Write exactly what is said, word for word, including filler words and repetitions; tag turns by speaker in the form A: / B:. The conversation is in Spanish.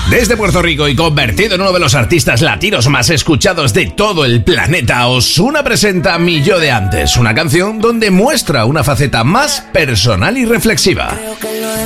A: Desde Puerto Rico y convertido en uno de los artistas latinos más escuchados de todo el planeta, Ozuna presenta Mi Yo de Antes, una canción donde muestra una faceta más personal y reflexiva.